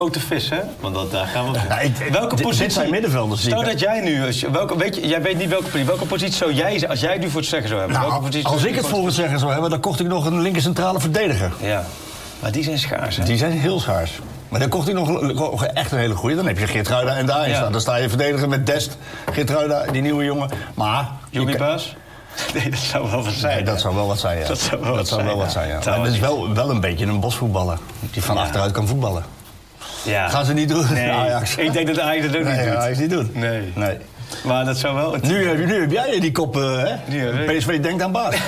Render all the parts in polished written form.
grote vis, hè? Want daar gaan we... welke positie... Dit zijn middenvelders. Stel dat jij nu... jij weet niet welke positie zou jij... Als jij het nu voor het zeggen zou hebben... Nou, als ik het voor het zeggen zou hebben... dan kocht ik nog een linker centrale verdediger. Ja, maar die zijn schaars, hè? Die zijn heel schaars. Maar dan kocht hij nog echt een hele goeie. Dan heb je Geertruida en daarin staan. Dan sta je verdediger met Dest, Geertruida, die nieuwe jongen. Maar... Johnny Baas? Nee, dat zou wel wat zijn. Nee, dat zou wel wat zijn, ja. Dat zou wel wat zijn, ja. Maar het is wel een beetje een bosvoetballer. Die van achteruit kan voetballen. Ja. Gaan ze niet doen? Nee, Ajax. Ik denk dat Ajax dat ook niet doet. Ajax niet doen. Nee. Nee. Maar dat zou wel... Nu heb jij die kop, hè? PSV denkt aan baas.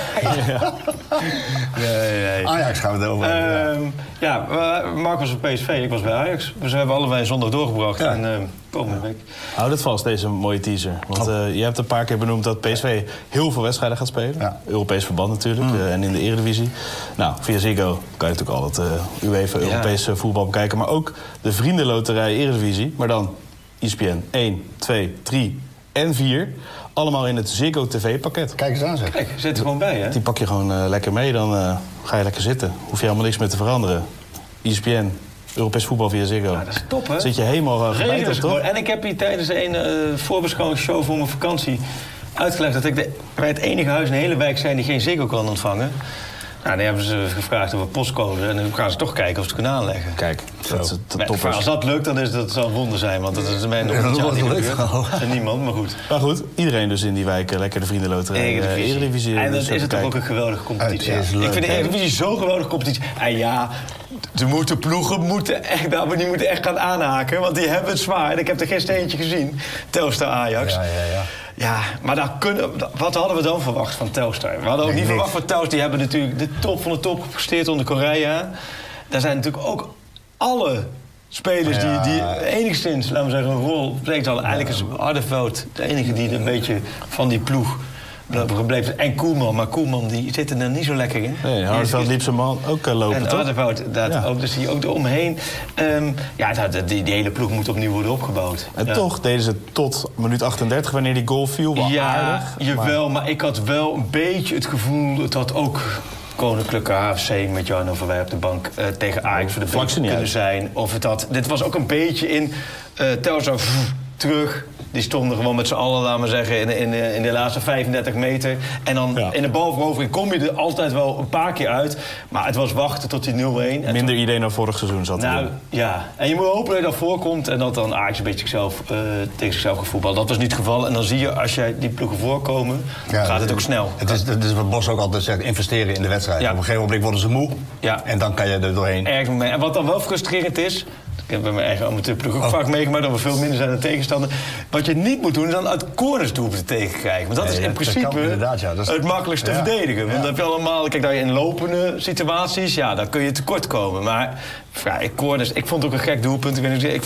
Nee. Ajax gaan we het over hebben. Mark was bij PSV, ik was bij Ajax. Dus we hebben allebei zondag doorgebracht. Ja. En komende week. Hou dit vast, deze mooie teaser. Want je hebt een paar keer benoemd dat PSV heel veel wedstrijden gaat spelen. Ja. Europees verband natuurlijk. En in de Eredivisie. Nou, via Ziggo kan je natuurlijk al het UEFA Europese voetbal bekijken. Maar ook de Vriendenloterij Eredivisie. Maar dan ESPN 1, 2, 3 en 4. Allemaal in het Ziggo TV-pakket. Kijk eens aan, zeg. Kijk, zit er gewoon bij, hè? Die pak je gewoon lekker mee, dan ga je lekker zitten. Hoef je helemaal niks meer te veranderen. ESPN, Europees voetbal via Ziggo. Ja, dat is top, hè? Zit je helemaal gebijteld, toch? En ik heb hier tijdens een voorbeschouwingsshow voor mijn vakantie uitgelegd dat ik bij het enige huis in de hele wijk zijn die geen Ziggo kan ontvangen. Nou, dan hebben ze gevraagd over postcode en dan gaan ze toch kijken of ze het kunnen aanleggen. Kijk, dat is top. Als dat lukt, dan zal het een wonder zijn, want dat is mij nog niet gebeurd. En niemand, maar goed. Maar goed, iedereen dus in die wijk lekker de Vriendenloterij Eredivisie. En dan is het toch ook een geweldige competitie. Ik vind de Eredivisie zo'n geweldige competitie. En ja, de ploegen moeten echt gaan aanhaken, want die hebben het zwaar. Ik heb er gisteren eentje gezien, Telstar Ajax. Ja, maar wat hadden we dan verwacht van Telstar? We hadden ook niet verwacht van Telstar. Die hebben natuurlijk de top van de top gepresteerd onder Korea. Daar zijn natuurlijk ook alle spelers die enigszins, laten we zeggen, een rol spreekt al. Eigenlijk is Hardenveld de enige die een beetje van die ploeg gebleven. En Koeman, maar Koeman die zit er dan niet zo lekker in. Nee, Hardenveld liep zijn man ook lopen, en toch? Hardenveld, ook, dus die ook eromheen. Die hele ploeg moet opnieuw worden opgebouwd. En toch deden ze tot minuut 38, wanneer die goal viel, wel aardig. Jawel, maar ik had wel een beetje het gevoel dat dat ook Koninklijke HFC met Jarno van Wij op de bank tegen Ajax voor de bank kunnen zijn. Of het had. Dit was ook een beetje in Telstar terug. Die stonden gewoon met z'n allen, laten we zeggen, in de laatste 35 meter. En dan in de balverovering kom je er altijd wel een paar keer uit. Maar het was wachten tot die 0-1. Minder idee dan vorig seizoen zat erin. Ja. En je moet hopen dat je dat voorkomt en dat dan Ajax een beetje tegen zichzelf gaat voetballen. Dat was niet het geval. En dan zie je, als jij die ploegen voorkomen, gaat het ook snel. Het is wat Bos ook altijd zegt, investeren in de wedstrijd. Ja. Op een gegeven moment worden ze moe. Ja. En dan kan je er doorheen. En wat dan wel frustrerend is, ik heb bij mijn eigen amateurploeg ook vaak meegemaakt dat we veel minder zijn dan tegenstander. Wat je niet moet doen, is dan uit corners doelpunten tegenkrijgen. Want dat is in principe het makkelijkste verdedigen. Want dan heb je allemaal, kijk, daar in lopende situaties, dan kun je tekort komen. Maar corners, ik vond het ook een gek doelpunt.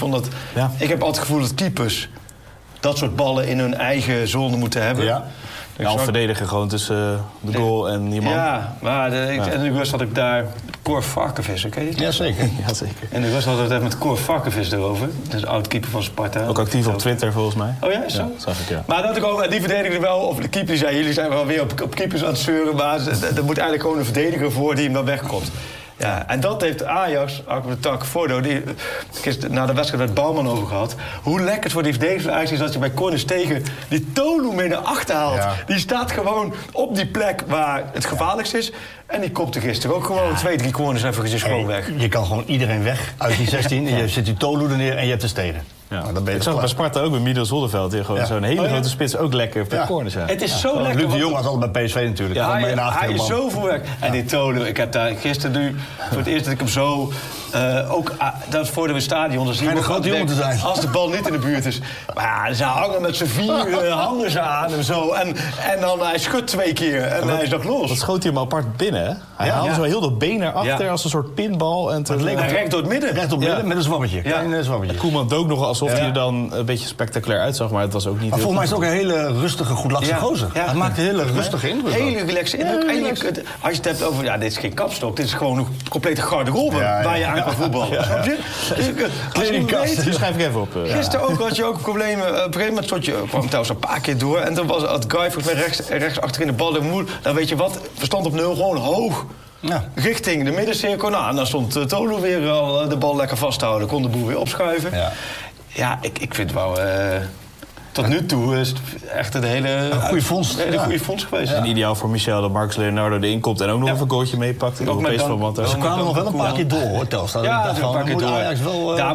Ik heb altijd het gevoel dat keepers dat soort ballen in hun eigen zone moeten hebben. Ja. Al verdedigen gewoon tussen de goal en je man. Ja, maar in de rust had ik daar Cor Varkensvis, ken je die? Jazeker. En de rust hadden we het even met Cor Varkensvis erover. Dat is oud-keeper van Sparta. Ook actief op Twitter volgens mij. Oh ja, is zo? Ja, zag ik, ja. Maar dat ik ook, die verdedigde wel, of de keeper die zei, jullie zijn wel weer op keepers aan het zeuren, maar er moet eigenlijk gewoon een verdediger voor die hem dan wegkomt. Ja, en dat heeft Ajax, Arco de Tak, Fordo, die na de wedstrijd met Bouwman over gehad. Hoe lekker het voor die verdedigers Ajax is dat je bij corners tegen die Tolu mee naar achter haalt. Ja. Die staat gewoon op die plek waar het gevaarlijkst is. En die kopte gisteren ook gewoon 2-3 corners even gewoon weg. Je kan gewoon iedereen weg uit die 16. En je zet die Tolu er neer en je hebt de steden. Ja. Ik zag bij Sparta ook bij Mido Zolderveld. Die gewoon zo'n hele grote spits ook lekker op de corners. Ja. Het is zo lekker. Luc de Jong was altijd bij PSV natuurlijk. Hij is zo voor werk. En die Tolu, ik heb daar gisteren nu voor het eerst dat ik hem zo ook dat is voor de stadion. Dan zie je grote jongen te zijn. Als de bal niet in de buurt is. Maar ze hangen met z'n 4 hangen ze aan en zo. En dan hij schudt 2 keer en hij is nog los. Dat schoot hij hem apart binnen, hè? Hij haalde zo heel dat been erachter als een soort pinbal. En het leek recht door het midden. Recht op het midden met een zwammetje. Klein zwammetje. Koeman dook nog alsof hij er dan een beetje spectaculair uitzag, maar het was ook niet. Maar volgens mij is het ook een hele rustige, goedlachse gozer. Hij maakt een hele rustige indruk. Hele relaxe indruk. Als je het hebt over, dit is geen kapstok, dit is gewoon een complete garderobe waar je aan kan voetballen. Snap je? Kledingkast. Die schrijf ik even op. Gisteren ook had je ook problemen. Op een gegeven moment kwam trouwens een paar keer door. En toen was het guy volgens mij rechts achter in de bal. Dan weet je wat, verstand op 0, gewoon hoog richting de middencirkel. Nou, en dan stond Tolu weer al de bal lekker vasthouden. Kon de boel weer opschuiven. Ja, ik vind wel... Tot nu toe is het echt een hele goede vondst geweest. En ideaal voor Michel dat Marcus Leonardo erin komt en ook nog even een goaltje meepakt. Ze kwamen nog wel een paar keer door, hoor, Telstar. Ja, een paar keer door. Daar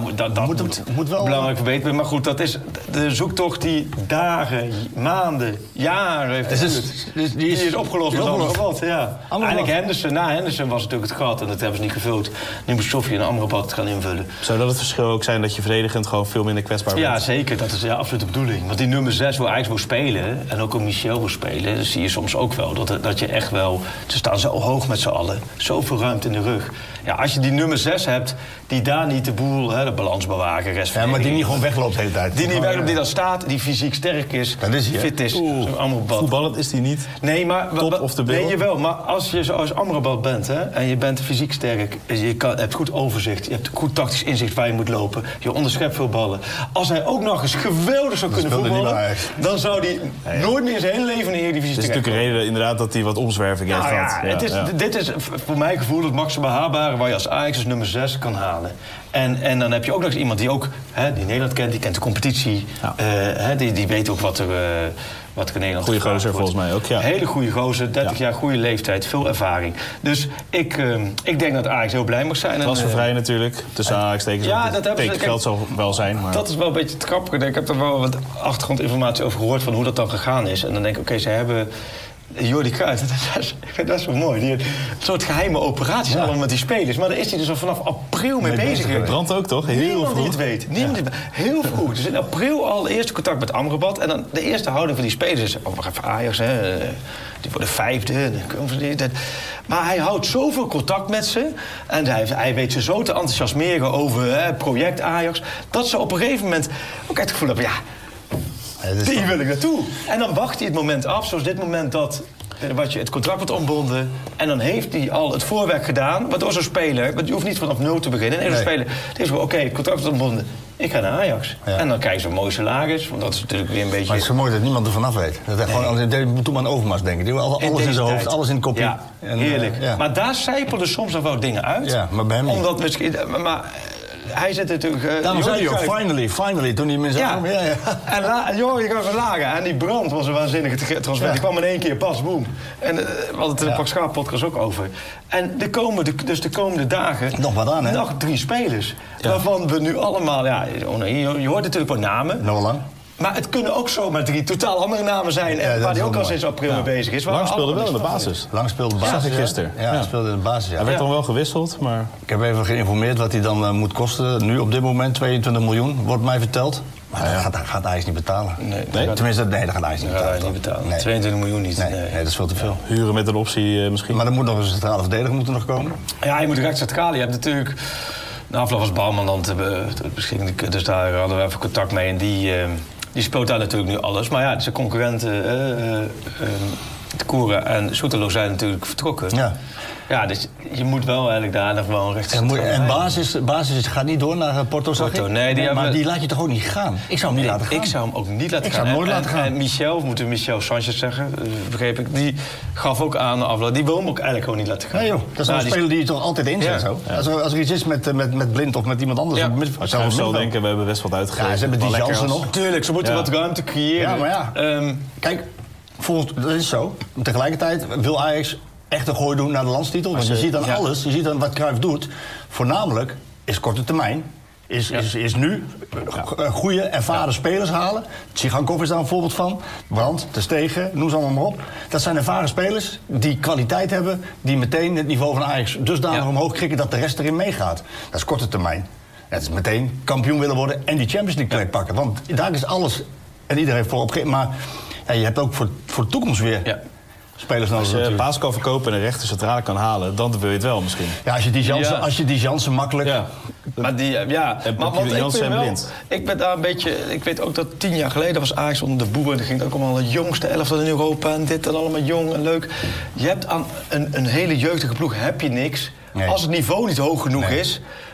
moet wel belangrijk verbeteren. Maar goed, dat is de zoektocht die dagen, maanden, jaren heeft geduurd. Die is opgelost met Amrabat. Ja. Eigenlijk na Henderson was het natuurlijk het gat en dat hebben ze niet gevuld. Nu moet Sofie en Amrabat gaan invullen. Zou dat het verschil ook zijn dat je verdedigend gewoon veel minder kwetsbaar bent? Ja, zeker. Dat is absoluut de bedoeling. Want die nummer 6 wil eigenlijk spelen en ook Michel wil spelen. Dat zie je soms ook wel. Dat je echt wel... Ze staan zo hoog met z'n allen. Zoveel ruimte in de rug. Ja, als je die nummer 6 hebt, die daar niet de boel, de balans bewaken, maar die niet gewoon wegloopt de hele tijd. Die niet wegloopt, die dan staat, die fysiek sterk is, fit is. Amrabat. Voetballend is die niet. Nee, maar... Top of de nee, jawel. Maar als je zoals Amrabat bent, en je bent fysiek sterk, je hebt goed overzicht, je hebt goed tactisch inzicht waar je moet lopen, je onderschept veel ballen. Als hij ook nog eens geweldig zou kunnen voetballen, dan zou hij nooit meer zijn hele leven in de Eredivisie. Het is natuurlijk een reden inderdaad dat hij wat omzwerving heeft gehad. Dit is voor mijn gevoel het maximaal haalbare waar je als Ajax als nummer 6 kan halen. En dan heb je ook nog eens iemand die ook die Nederland kent, die kent de competitie. Die weet ook wat er in Nederland goeie gozer volgens mij ook, Hele goede gozer, 30 jaar, goede leeftijd, veel ervaring. Dus ik denk dat Ajax heel blij mag zijn. Transfervrij natuurlijk, tussen Ajax-tekens. Geld zal wel zijn. Maar... Dat is wel een beetje het grappige. Ik heb er wel wat achtergrondinformatie over gehoord van hoe dat dan gegaan is. En dan denk ik, oké, ze hebben... Jordi Cruijff, dat is wel mooi. Een soort geheime operaties allemaal met die spelers. Maar daar is hij dus al vanaf april mee bezig. Het brandt ook toch? Niemand die het weet. Heel vroeg. Dus in april al eerste contact met Amrabat. En dan de eerste houding van die spelers is... wacht even, Ajax, die worden 5e. Maar hij houdt zoveel contact met ze. En hij weet ze zo te enthousiasmeren over het project Ajax. Dat ze op een gegeven moment ook het gevoel hebben... Die wil ik naartoe. En dan wacht hij het moment af, zoals dit moment dat het contract wordt ontbonden. En dan heeft hij al het voorwerk gedaan. Waardoor zo'n speler, want je hoeft niet vanaf 0 te beginnen. En zo'n speler, die is wel oké, het contract wordt ontbonden. Ik ga naar Ajax. Ja. En dan krijg je zo'n mooie salaris. Want dat is natuurlijk weer een beetje... Maar het is zo mooi dat niemand er vanaf weet. Dat gewoon, toen maar aan Overmars denken. Die alles in zijn hoofd, alles in de kopie. Ja, heerlijk. Maar daar sijpelen soms nog wel dingen uit. Ja, maar bij hem niet. Omdat misschien... hij zit natuurlijk... Daarom zei hij ook, finally, toen hij hem in zijn arm... En Jordi gaat verlagen. En die brand was een waanzinnige transfer. Die kwam in 1 keer pas, boem. En we hadden het in de Pak Schaap podcast ook over. En de komende dagen... Nog wat aan, hè? Nog 3 spelers. Waarvan we nu allemaal... je hoort natuurlijk wat namen. Nog lang. Maar het kunnen ook zomaar 3 totaal andere namen zijn. Waar hij ook al sinds april mee bezig is. Lang speelde wel in de basis. Lang speelde de basis. Zag ik gisteren. Ja, speelde in de basis. Hij werd dan wel gewisseld, maar... Ik heb even geïnformeerd wat hij dan moet kosten. Nu op dit moment 22 miljoen, wordt mij verteld. Maar dat gaat Ajax niet betalen. Nee? Tenminste, dat gaat Ajax niet betalen. Nee. 22 miljoen niet. Nee, dat is veel te veel. Huren met een optie misschien. Maar er moet nog een centrale verdediger moeten nog komen. Ja, je moet direct centrale. Je hebt natuurlijk... Na afloop was Bouwman dan beschikking. Dus daar hadden we even contact mee. En die speelt daar natuurlijk nu alles. Maar ja, zijn concurrenten, Koeren en Soetelo zijn natuurlijk vertrokken. Ja, dus je moet wel eigenlijk daar nog wel een rechtscentraal. En basis gaat niet door naar Porto, zag ik? Nee, maar die laat je toch ook niet gaan? Ik zou hem niet laten gaan. Ik zou hem ook niet laten gaan. Ik zou hem nooit laten gaan. En Michel Sanchez zeggen, begreep ik, die gaf ook aan de afloop. Die wil hem ook eigenlijk gewoon niet laten gaan. Nee joh, dat is een speler die je toch altijd inzet zo. Als er iets is met Blind of met iemand anders... Ik zou wel denken, we hebben best wat uitgegeven. Ja, ze hebben die Jansen nog. Tuurlijk, ze moeten wat ruimte creëren. Ja, maar kijk, dat is zo. Tegelijkertijd wil Ajax... echt een gooi doen naar de landstitel. Want je ziet dan alles, je ziet dan wat Cruijff doet. Voornamelijk is korte termijn. Is nu goede, ervaren spelers halen. Tsigankov is daar een voorbeeld van. Brandt, Ter Stegen, noem ze allemaal maar op. Dat zijn ervaren spelers die kwaliteit hebben... die meteen het niveau van Ajax dusdanig omhoog krikken... dat de rest erin meegaat. Dat is korte termijn. Het is meteen kampioen willen worden en die Champions League plek pakken. Want daar is alles en iedereen voor opgegeven. Maar je hebt ook voor de toekomst weer... spelers als je Paas kan verkopen en een rechter centrale kan halen, dan wil je het wel misschien. Ja, als je die Jansen makkelijk... Ja. Maar Jansen en Blind. Ik ben daar een beetje... Ik weet ook dat 10 jaar geleden was Ajax onder de boer. Er ging ook allemaal de jongste elftal in Europa en dit en allemaal jong en leuk. Je hebt aan een hele jeugdige ploeg heb je niks. Nee. Als het niveau niet hoog genoeg is...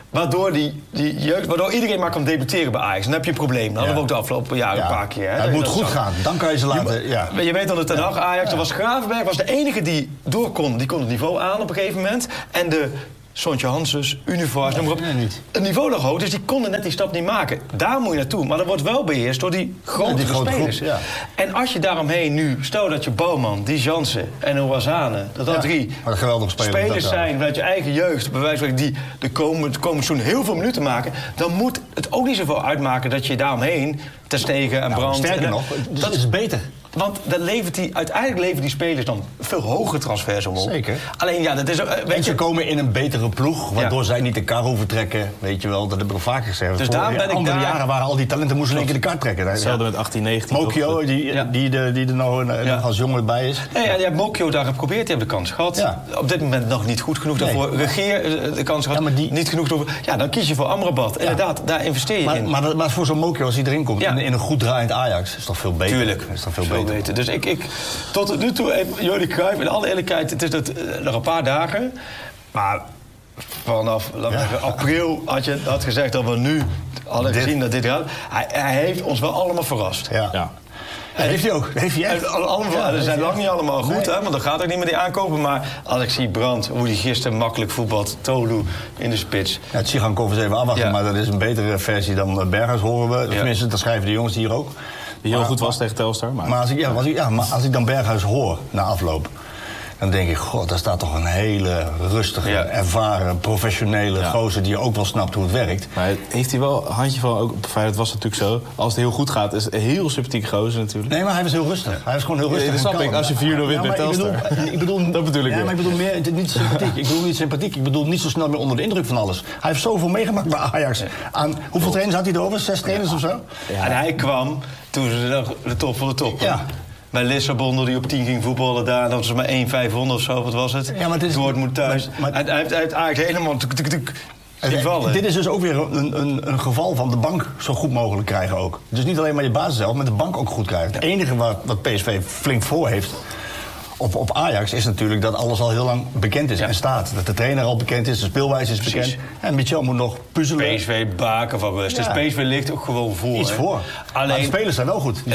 Waardoor waardoor iedereen maar kan debuteren bij Ajax. Dan heb je een probleem. Dat hadden we ook de afgelopen jaren een paar keer. Hè? Het moet goed gaan. Dan kan je ze laten... Je weet dan het Ten Hag Ajax. Was Gravenberg was de enige die door kon. Die kon het niveau aan op een gegeven moment. En de Sontje Hanses, Univars, noem maar op. Het niveau lag hoog, dus die konden net die stap niet maken. Daar moet je naartoe. Maar dat wordt wel beheerst door die grote spelers. Groep, En als je daaromheen nu... Stel dat je Bouwman, die Jansen en Ouazzane... dat 3 spelers zijn vanuit je eigen jeugd... bij wijze van die de komende seizoen heel veel minuten maken... dan moet het ook niet zoveel uitmaken dat je daaromheen... Ter Stegen en Brandt... Sterker nog, dat is beter. Want uiteindelijk leveren die spelers dan veel hogere transfers op. Zeker. Alleen dat is... En ze komen in een betere ploeg, waardoor zij niet de kar hoeven trekken. Weet je wel, dat heb ik al vaker gezegd. Dus daar ben ik andere jaren waren al die talenten moesten in één keer de kar trekken. Hetzelfde met 18, 19. Mokio, die er nog als jongen bij is. Nee, je hebt Mokio daar geprobeerd, die heeft de kans gehad. Ja. Op dit moment nog niet goed genoeg daarvoor. Regeer de kans gehad, niet genoeg daarvoor. Ja, dan kies je voor Amrabat. Inderdaad, daar investeer je in. Maar voor zo'n Mokio, als hij erin komt, in een goed draaiend Ajax, is toch veel beter. Tuurlijk. Is toch veel beter. Dus ik tot nu toe, Jordi Cruijff, in alle eerlijkheid, het is nog een paar dagen. Maar vanaf april had gezegd dat we nu hadden gezien dat dit gaat. Hij heeft ons wel allemaal verrast. Ja. Dat heeft hij ook. Ze zijn lang niet allemaal goed, hè, want dan gaat er niet meer die aankopen. Maar als ik zie Brandt, hoe die gisteren makkelijk voetbalt, Tolu in de spits. Ja, het Tjigankov is even afwachten, maar dat is een betere versie dan Berghuis, horen we. Tenminste, dat schrijven de jongens hier ook. Die heel goed was tegen Telstar. Maar als ik dan Berghuis hoor na afloop... dan denk ik, god, daar staat toch een hele rustige, ervaren, professionele gozer... die ook wel snapt hoe het werkt. Maar heeft hij wel een handje van, ook op Feyenoord was het natuurlijk zo... als het heel goed gaat, is het een heel sympathieke gozer natuurlijk. Nee, maar hij was heel rustig. Hij was gewoon heel rustig. Dat snap ik, als je 4-0 wint bij Telstar. Ik bedoel, dat bedoel ik maar ik bedoel meer, niet sympathiek. Ik bedoel niet zo snel meer onder de indruk van alles. Hij heeft zoveel meegemaakt bij Ajax. Hoeveel trainers had hij erover? 6 trainers of zo? Ja. En hij kwam toen ze de top van de top. Ja. Bij Lissabon, die op 10 ging voetballen daar, dat was maar 1-500 of zo, wat was het? Ja, maar het is... Dortmund thuis. Hij heeft eigenlijk helemaal vallen. Dit is dus ook weer een geval van de bank zo goed mogelijk krijgen ook. Dus niet alleen maar je basis zelf, maar de bank ook goed krijgen. Het enige wat PSV flink voor heeft... Op Ajax is natuurlijk dat alles al heel lang bekend is en staat. Dat de trainer al bekend is, de speelwijze is bekend. En Michel moet nog puzzelen. PSV baken van rust. Dus PSV ligt ook gewoon voor. Iets voor. Alleen, de spelers zijn wel goed.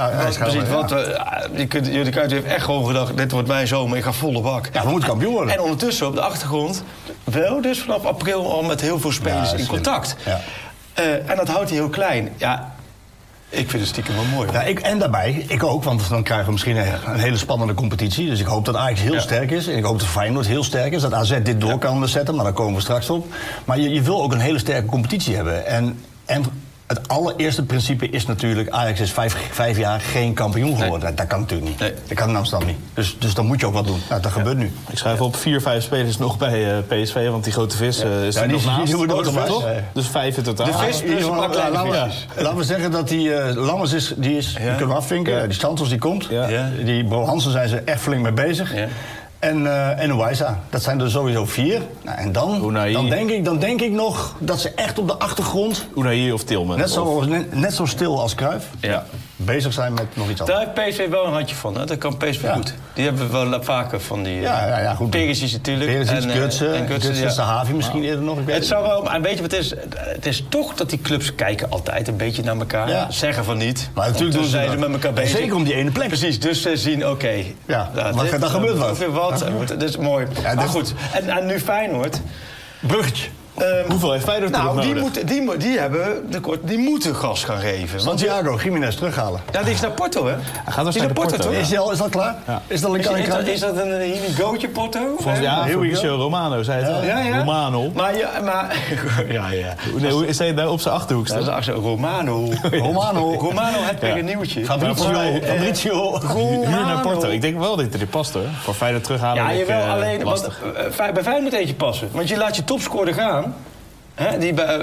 Jullie Kuyt heeft echt gewoon gedacht, dit wordt mijn zomer, ik ga volle bak. Ja, we moeten kampioen worden. En ondertussen op de achtergrond wel dus vanaf april al met heel veel spelers in contact. Ja. En dat houdt hij heel klein. Ja. Ik vind het stiekem wel mooi. Ja, en daarbij, ik ook, want dan krijgen we misschien een hele spannende competitie. Dus ik hoop dat Ajax heel sterk is. En ik hoop dat Feyenoord heel sterk is. Dat AZ dit door kan zetten, maar daar komen we straks op. Maar je wil ook een hele sterke competitie hebben. En het allereerste principe is natuurlijk... Ajax is 5 jaar geen kampioen geworden. Nee. Dat kan natuurlijk niet. Nee. Dat kan in Amsterdam niet. Dus dan moet je ook wat doen. Nou, dat gebeurt nu. Ik schrijf op 4-5 spelers nog bij PSV, want die grote vis is er nog naast. Toch? Dus 5 in totaal. De vis plus een paar kleine visjes. Laten we zeggen dat die Lammers die kunnen we afvinken. Die Santos die komt. Ja. Die Bro Hansen zijn ze echt flink mee bezig. Ja. En Ouazzane. Dat zijn er sowieso 4. Nou, en dan denk ik nog dat ze echt op de achtergrond... Unai of Tilman. Net zo stil als Cruijff. Ja. Bezig zijn met nog iets anders. Daar heeft PSV wel een handje van. Hè? Dat kan PSV goed. Die hebben we wel vaker van die... goed. Perisic natuurlijk. Perisic, Gutsen, Sahavi misschien eerder nog. Het zou wel... En weet je wat het is toch dat die clubs kijken altijd een beetje naar elkaar. Ja. Zeggen van niet. Maar natuurlijk doen zijn ze met elkaar bezig. Zeker om die ene plek. Precies. Dus ze zien, oké. Dan gebeurt wat. Dat is mooi. Ja, maar goed. En nu Feyenoord. Bruggetje. Hoeveel heeft Feyenoord nodig? Die moeten gas gaan geven. Santiago Gimenez terughalen. Ja, die is naar Porto, hè? Hij gaat dus naar Porto, toch? Is dat klaar? Ja. Is dat een Hinigootje Porto? Michel Romano zei het al. Ja. Romano. Maar... Nee, hoe is hij daar op zijn achterhoek staan? Dat is Romano. Romano heeft weer een nieuwtje. Fabrizio. Huur naar Porto. Ik denk wel dat het er past, hoor. Voor Feyenoord terughalen. Ja, jawel, alleen... Bij Feyenoord moet eentje passen. Want je laat je topscorer gaan. Hè,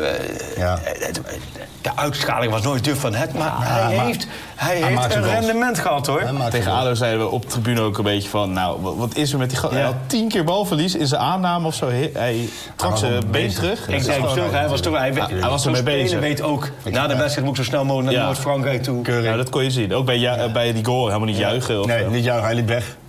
de uitschaling was nooit duf van het, maar hij heeft een rendement gehad, hoor. Tegen ADO zeiden we op de tribune ook een beetje van... Nou, wat is er met die gast? Hij had 10 keer balverlies in zijn aanname of zo. Hij trok zijn been terug. Hij was ermee bezig. Weet ook, na de wedstrijd moet ik zo snel mogelijk naar Noord-Frankrijk toe. Ja, dat kon je zien. Ook bij die goal helemaal niet juichen. Nee, niet juichen. Hij liep weg.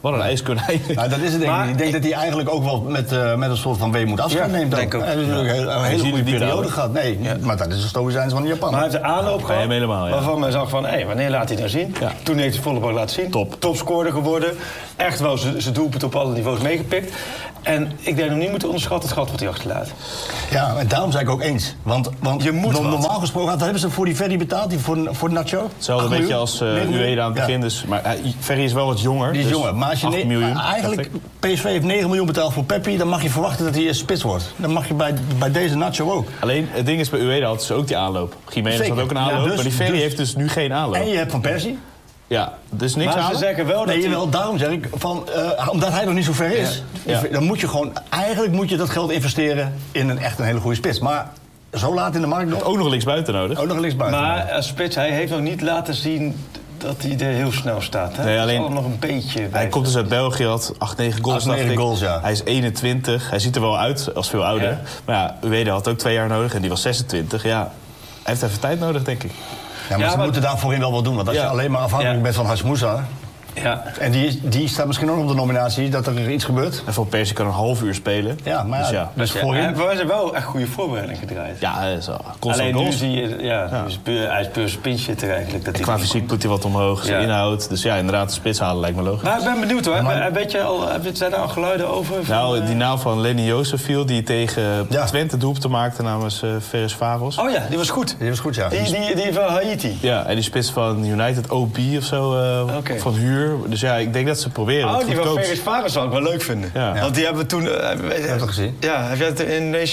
Wat een ijskonijn. Nou, dat is het denk ik. Ik denk dat hij eigenlijk ook wel met een soort van weemoed afscheid neemt. Denk ook. Hij heeft natuurlijk een hele goede periode gehad. Nee, maar dat is de stoïcijns van Japan. Maar hij heeft de aanloop gehad, helemaal, waarvan men zag van, wanneer laat hij dat zien? Ja. Toen heeft hij volle bak laten zien. Topscorer geworden. Echt wel zijn doelpunt op alle niveaus meegepikt. En ik denk nog niet moeten onderschatten het gat wat hij achterlaat. Ja, en daarom zei ik ook eens. Want je moet normaal gesproken, wat hebben ze voor die Ferry betaald, voor Nacho? Hetzelfde beetje als Ueda aan het begin. Dus, maar Ferry is wel wat jonger. Die is dus jonger. Maar als je 8 miljoen. eigenlijk, PSV heeft 9 miljoen betaald voor Peppi, dan mag je verwachten dat hij een spits wordt. Dan mag je bij deze Nacho ook. Alleen, het ding is, bij Ueda had ze ook die aanloop. Jiménez had ook een aanloop, maar die Ferry heeft dus nu geen aanloop. En je hebt Van Persie. Ja, dus niks aan. Maar ze zeggen wel dat wel, daarom zeg ik, omdat hij nog niet zo ver is, dan moet je gewoon, eigenlijk moet je dat geld investeren in een hele goede spits. Maar zo laat in de markt nog. Ook nog linksbuiten nodig. Ook nog linksbuiten. Maar als spits, hij heeft nog niet laten zien dat hij er heel snel staat. Hè? Nee, alleen, dat is nog een beetje. Hij komt dus uit België, had 8-9 goals. 8-9 goals, ja. Hij is 21, hij ziet er wel uit als veel ouder. Ja. Maar ja, Ueda had ook 2 jaar nodig en die was 26. Ja, hij heeft even tijd nodig, denk ik. Ja, maar ze moeten daar voorin wel wat doen. Want als je alleen maar afhankelijk bent van Hashmoussa... Ja. En die staat misschien ook op de nominatie dat er iets gebeurt. En Van Persie kan een half uur spelen. Ja, maar dus voorin... Hij heeft wel echt goede voorbereiding gedraaid. Ja, zo. Alleen nu zie je... hij is puur pinchitter eigenlijk. Dat qua fysiek doet hij wat omhoog, zijn inhoud. Dus ja, inderdaad, de spits halen lijkt me logisch. Maar ik ben benieuwd hoor. Weet je al, zijn er al geluiden over? Nou, die naam van Lenny Jozef viel, die tegen Twente doelpunten maakte namens Ferencváros. Oh ja, die was goed. Die was goed, ja. Die van Haiti. Ja, en die spits van United OB of zo, van Huur. Dus ja, ik denk dat ze proberen. Die van Ferencváros zou ik wel leuk vinden. Ja. Want die hebben we toen... heb je dat gezien? Ja, heb jij het in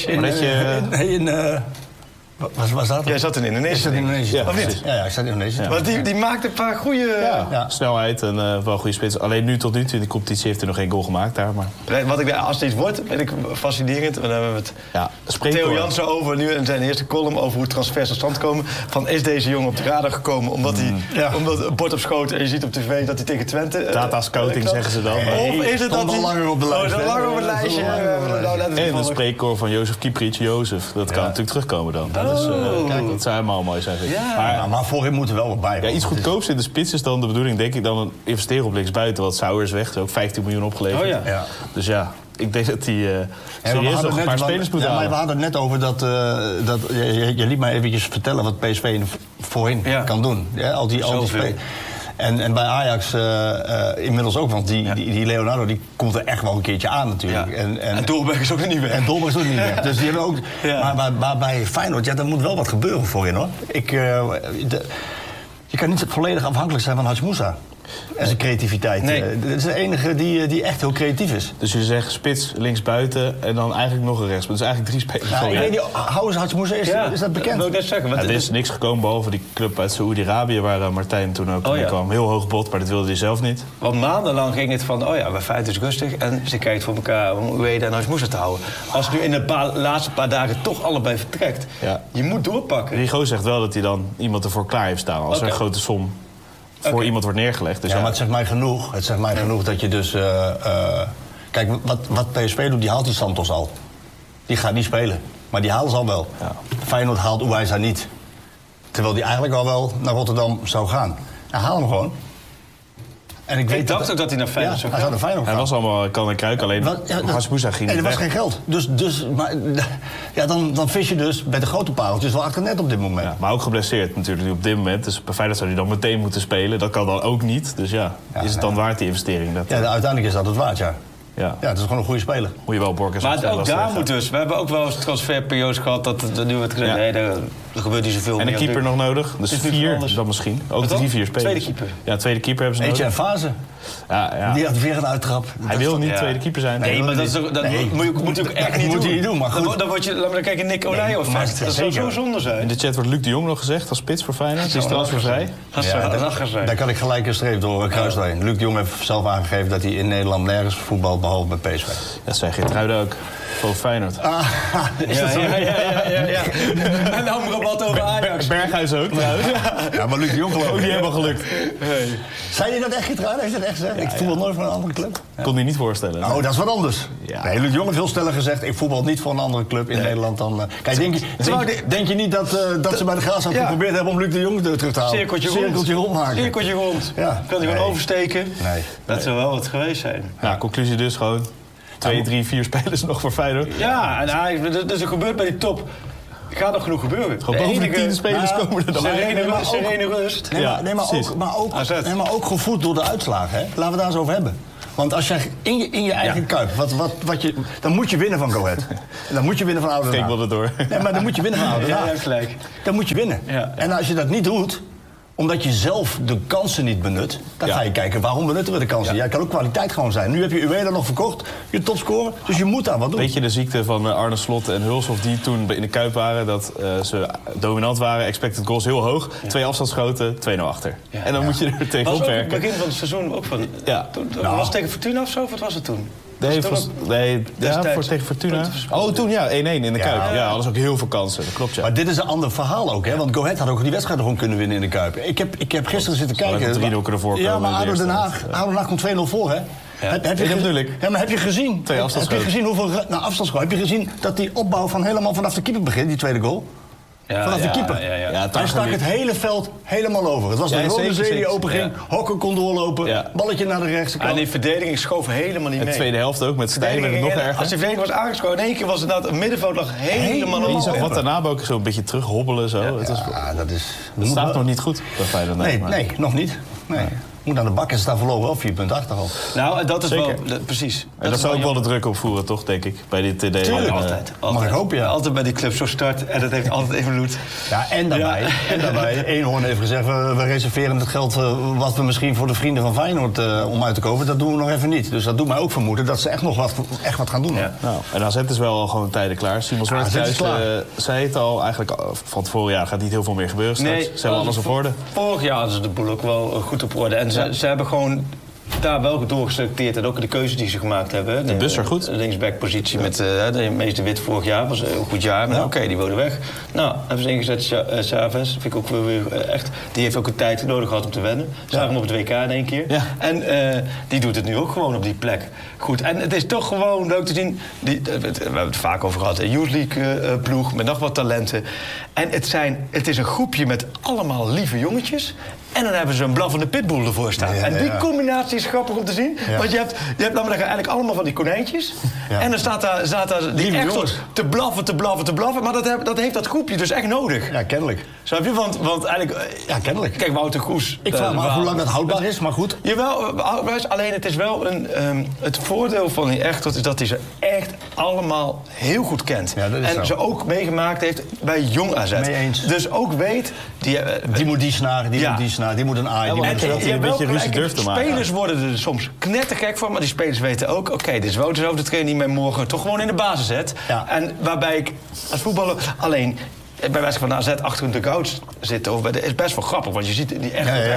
Indonesië... Waar zat het? Jij zat in Indonesië. Ik zat in Indonesië. Ja, of niet? Ja, ik zat in Indonesië. Ja. Want die maakte een paar goede... snelheid en wel goede spits. Alleen tot nu toe in de competitie heeft hij nog geen goal gemaakt daar. Maar... Als het iets wordt, vind ik fascinerend. Dan hebben we het Theo Jansen over nu in zijn eerste column over hoe transfers tot stand komen. Van is deze jongen op de radar gekomen omdat hij omdat een bord op schoot en je ziet op tv dat hij tegen Twente... Data scouting zeggen ze dan. Of is het dat hij... langer op de lijst. langer op het lijstje. En de spreekkoor van Jozef Kieprits, Jozef. Dat kan natuurlijk terugkomen dan. Kijk, dat zou helemaal mooi zijn. Ja. Maar voorin moet er wel wat bij. Ja, iets goedkoops in de spits is dan de bedoeling, denk ik, dan investeren op linksbuiten. Want Sauer is weg, is ook 15 miljoen opgeleverd. Oh, ja. Dus ja, ik denk dat hij serieus nog een paar spelers moet halen. Maar we hadden het net over dat je liet mij eventjes vertellen wat PSV voorin kan doen. Ja, al die spelers. En bij Ajax inmiddels ook, want die Leonardo die komt er echt wel een keertje aan natuurlijk. Ja. En Dolberg is ook nog niet weg. En Dolberg is ook niet weg. Dus die hebben ook. Maar bij Feyenoord, daar moet wel wat gebeuren voorin hoor. Je kan niet volledig afhankelijk zijn van Hashmoussa. En zijn creativiteit. Nee. Dat is de enige die echt heel creatief is. Dus je zegt spits, linksbuiten en dan eigenlijk nog een rechts. Dat is eigenlijk 3 spelers. Ik weet niet, hoe is Hashmoussa? Is dat bekend? Dat wil ik net zeggen. Er is niks gekomen behalve die club uit Saoedi-Arabië waar Martijn toen ook mee kwam. Heel hoog bod, maar dat wilde hij zelf niet. Want maandenlang ging het van, bij Feyenoord is rustig en ze kijkt voor elkaar om Ueda en Hashmoussa te houden. Als het nu in de laatste paar dagen toch allebei vertrekt, je moet doorpakken. Rigo zegt wel dat hij dan iemand ervoor klaar heeft staan als er een grote som voor iemand wordt neergelegd. Dus maar het zegt mij genoeg. Het zegt mij genoeg dat je dus... kijk, wat PSV doet, die haalt die Santos al. Die gaat niet spelen. Maar die halen ze al wel. Ja. Feyenoord haalt Uwijza niet. Terwijl die eigenlijk al wel naar Rotterdam zou gaan. Haal hem gewoon. En ik dacht ook dat hij naar Feyenoord zou gaan. Hij was allemaal kan en kruik, alleen Hashmoussa ging niet er was geen geld. Dan vis je dus bij de grote pareltjes wel achter net op dit moment. Ja, maar ook geblesseerd natuurlijk op dit moment. Dus bij Feyenoord zou hij dan meteen moeten spelen. Dat kan dan ook niet. Dus is het dan waard die investering? Uiteindelijk is dat het waard, ja. Ja, het is gewoon een goede speler. Moet je wel Borges. Maar ook daar moet dus. We hebben ook wel eens transferperiodes gehad dat nu wordt gezegd, nee, er gebeurt niet zoveel meer. En een keeper nog nodig. Dus 4 dan misschien. Ook 3-4 spelers. Tweede keeper. Ja, tweede keeper hebben ze nodig. Eentje en Fase. Ja. Die had weer een uittrap. Hij wil niet tweede keeper zijn. Nee, maar dat moet je ook echt niet doen. Maar goed. Dan word je, laten we kijken, Nick Olij of vast. Dat zou zo zonde zijn. In de chat wordt Luc de Jong nog gezegd als spits voor Feyenoord. Die is transfervrij. Daar kan ik gelijk een streep door kruis doorheen. Luc de Jong heeft zelf aangegeven dat hij in Nederland nergens voetbalt behalve bij PSV. Dat zei Geertruiden ook. Voor Feyenoord. Is dat zo? Ja. En dan Rabat over Ajax. Berghuis ook, trouwens. Ja, maar Luc de Jong geloof ik. Ook niet helemaal gelukt. Hey. Zei je dat echt getrouwd? Heeft je dat echt gezegd? Ik voetbal nooit voor een andere club. Kon hij niet voorstellen. Oh, dat is wat anders. Ja. Nee, Luc de Jong heeft heel stellig gezegd... ik voetbal niet voor een andere club in Nederland dan... Kijk, denk je niet dat ze bij de Graafschap geprobeerd hebben... om Luc de Jong terug te halen? Cirkeltje rond maken. Cirkeltje rond. Ja. Kan hij gewoon oversteken? Nee. Dat zou wel wat geweest zijn. Ja, conclusie dus gewoon... 2, 3, 4 spelers nog voor Feyenoord. Ja, en dat is er gebeurd bij die top. Er gaat nog genoeg gebeuren. Gewoon boven de 10 spelers komen er dan. Serene rust. Maar ook gevoed door de uitslagen. Hè? Laten we daar eens over hebben. Want als jij in je eigen kuip... dan moet je winnen van Go Ahead. Dan moet je winnen van Oude Den Haag. Ik wil het door. Nee, maar dan moet je winnen van Oude Den Haag. Ja, gelijk. Dan moet je winnen. Ja. En als je dat niet doet... omdat je zelf de kansen niet benut... dan ga je kijken, waarom benutten we de kansen? Ja, kan ook kwaliteit gewoon zijn. Nu heb je Ueda nog verkocht, je topscorer... dus je moet daar wat doen. Weet je de ziekte van Arne Slot en Hulshoff... die toen in de Kuip waren, dat ze dominant waren... expected goals heel hoog, 2 afstandsschoten, 2-0 achter. Ja, en dan moet je er tegen opwerken. Was ook het begin van het seizoen ook van... Ja. Was het tegen Fortuna of zo, of wat was het toen? Tegen Fortuna. Toen 1-1 in de Kuip. Ja, hadden ze ook heel veel kansen. Dat klopt, ja. Maar dit is een ander verhaal ook, hè? Want Go Ahead had ook die wedstrijd gewoon kunnen winnen in de Kuip. Ik heb gisteren zitten kijken. Ja, maar ADO Den Haag komt 2-0 voor, hè? Ja. Heb je gezien? 2 afstandsschoten. Heb je gezien hoeveel afstandsschoten? Heb je gezien dat die opbauw helemaal vanaf de keeper begint, die tweede goal? Vanaf de keeper. Hij stak het hele veld helemaal over. Het was een rode zee die open ging. Hokken kon doorlopen. Balletje naar de rechtskant. En die verdediging schoof helemaal niet mee. De tweede helft ook, met Stijn werd het nog erger. Als die verdediging was aangeschoven, in één keer was het het middenveld lag helemaal over. Je zag wat daarna ook zo een beetje terughobbelen. Dat staat nog niet goed bij Feyenoord. Nee, nog niet. Nee. Moet aan de bak en staan voorlopig wel 4 punten achter al. Nou, dat is wel... Precies. En dat zou ook wel de druk opvoeren, toch, denk ik? Bij dit TD. Tuurlijk, altijd. Maar ik hoop, Altijd bij die club zo start en dat heeft altijd invloed. Ja, en daarbij Eenhoorn heeft gezegd... we reserveren het geld wat we misschien voor de vrienden van Feyenoord om uit te kopen... dat doen we nog even niet. Dus dat doet mij ook vermoeden dat ze echt nog wat gaan doen. Ja. Nou, en AZ is wel al gewoon tijden klaar. Simon Zwarthuis zei het al, eigenlijk van het vorige jaar gaat niet heel veel meer gebeuren straks. Nee, ze hebben alles op orde. Vorig jaar hadden ze de boel ook wel goed op orde. En ze hebben gewoon daar wel doorgeselecteerd en ook de keuzes die ze gemaakt hebben. De Busser goed. De linksbackpositie met de meeste wit vorig jaar was een goed jaar. Maar oké, die wilde weg. Nou, hebben ze ingezet Chavez. Vind ik ook weer echt. Die heeft ook een tijd nodig gehad om te wennen. Zagen hem op het WK in één keer. Ja. En die doet het nu ook gewoon op die plek. Goed, en het is toch gewoon leuk te zien. We hebben het vaak over gehad. Een Youth League ploeg met nog wat talenten. En het is een groepje met allemaal lieve jongetjes. En dan hebben ze een blaffende pitbull ervoor staan. Ja, en die combinatie is grappig om te zien. Ja. Want je hebt namelijk eigenlijk allemaal van die konijntjes. Ja. En dan staat daar die echt te blaffen. Maar dat heeft dat groepje dus echt nodig. Ja, kennelijk. Snap je? Want eigenlijk... Ja, kennelijk. Kijk, Wouter Goes. Ik vraag me af hoe lang dat houdbaar is, maar goed. Jawel, alleen het is wel het voordeel van die Echtelt is dat hij ze echt allemaal heel goed kent. Ja, dat is en ze ook meegemaakt heeft bij Jong AZ. Mee eens. Dus ook weet... Die moet die snaar, die moet die snaar, die moet een A. Dat hij een beetje ruzie durft te maken. Spelers worden er soms knettergek van, maar die spelers weten ook... oké, dit is Wouter zo de trainer die mij morgen toch gewoon in de basis zet. Ja. En waarbij ik als voetballer alleen... bij wedstrijd van de AZ achter een dugout zitten. Of is best wel grappig, want je ziet die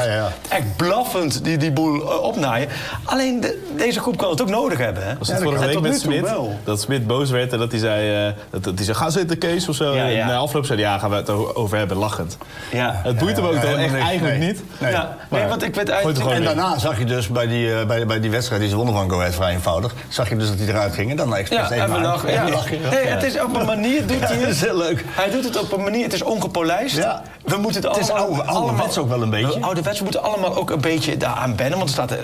echt blaffend die boel opnaaien. Alleen deze groep kan het ook nodig hebben. Hè? Was het vorige week met Smit? Dat Smit boos werd en dat hij zei... ga zitten, Kees, of zo. En na afloop zei hij, gaan we het over hebben, lachend. Ja. Het boeit hem ook toch echt eigenlijk niet. Nee, want ik weet eigenlijk... En daarna zag je dus bij die wedstrijd die ze wonnen van Go Ahead vrij eenvoudig... zag je dus dat hij eruit ging en dan expres even lachen. Het is op een manier doet hij het. Dat is heel leuk. Hij doet het op een manier, het is ongepolijst. Ja. We moeten het allemaal... Het is ouderwets ook wel een beetje. Ouderwets, we moeten allemaal ook een beetje daaraan bennen. Want er